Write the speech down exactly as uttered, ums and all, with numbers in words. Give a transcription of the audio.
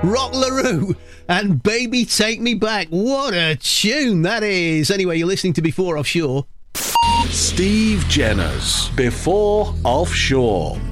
Rock LaRue and Baby Take Me Back. What a tune that is. Anyway, you're listening to Before Offshore. Steve Jenner's Before Offshore.